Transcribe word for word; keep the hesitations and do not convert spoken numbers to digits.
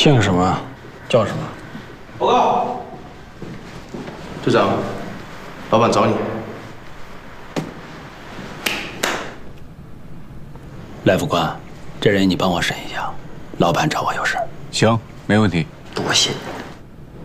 姓什么？叫什么？ 报告，队长，老板找你。 赖副官，这人你帮我审一下，老板找我有事。 行，没问题。 多谢你。